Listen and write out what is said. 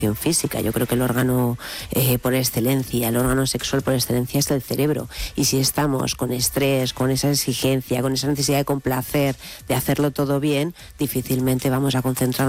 física. Yo creo que el órgano por excelencia, el órgano sexual por excelencia es el cerebro, y si estamos con estrés, con esa exigencia, con esa necesidad de complacer, de hacerlo todo bien, difícilmente vamos a concentrarnos